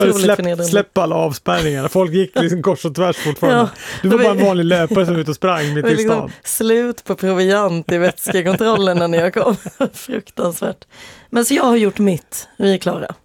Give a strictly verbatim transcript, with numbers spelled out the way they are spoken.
otroligt släpp, förnedrande. släpp alla avspärrningar. Folk gick liksom kors och tvärs fortfarande. Ja, du var det bara var- en vanlig löpare som var ute och sprang mitt Det var i liksom stan. slut på proviant i vätskekontrollen när jag kom. Fruktansvärt. Men så jag har gjort mitt. Vi är klara.